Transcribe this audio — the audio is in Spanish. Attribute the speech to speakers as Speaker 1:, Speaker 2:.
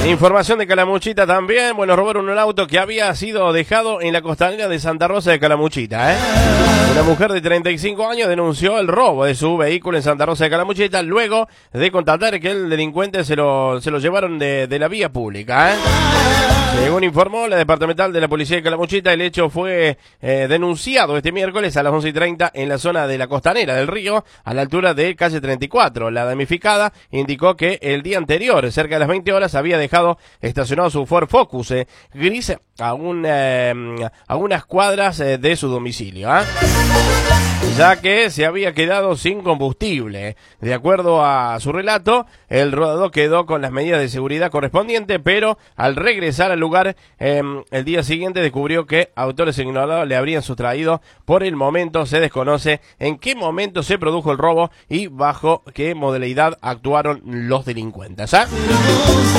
Speaker 1: Información de Calamuchita también. Bueno, robaron un auto que había sido dejado en la costanera de Santa Rosa de Calamuchita. Una mujer de 35 años denunció el robo de su vehículo en Santa Rosa de Calamuchita luego de constatar que el delincuente se lo llevaron de la vía pública. Según informó la departamental de la policía de Calamuchita, el hecho fue denunciado este miércoles a las 11:30 en la zona de la costanera del río, a la altura de calle 34. La damnificada indicó que el día anterior, cerca de las 20 horas, había dejado estacionado su Ford Focus gris a unas cuadras de su domicilio, ya que se había quedado sin combustible. De acuerdo a su relato, el rodado quedó con las medidas de seguridad correspondientes, pero al regresar al lugar el día siguiente descubrió que autores ignorados le habrían sustraído. Por el momento se desconoce en qué momento se produjo el robo y bajo qué modalidad actuaron los delincuentes.